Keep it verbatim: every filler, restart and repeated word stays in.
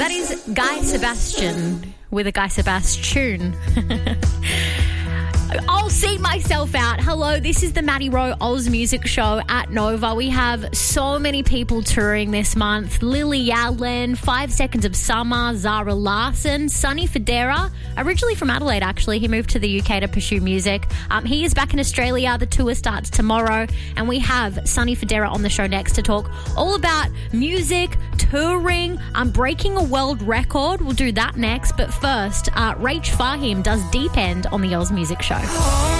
That is Guy Sebastian with a Guy Sebastian. I'll see myself out. Hello, this is the Maddie Rowe Oz Music Show at Nova. We have so many people touring this month. Lily Allen, Five Seconds of Summer, Zara Larson, Sonny Fodera, originally from Adelaide actually. He moved to the U K to pursue music. Um, he is back in Australia. The tour starts tomorrow. And we have Sonny Fodera on the show next to talk all about music, touring, um, breaking a world record. We'll do that next. But first, uh, Rach Fahim does Deep End on the Oz Music Show.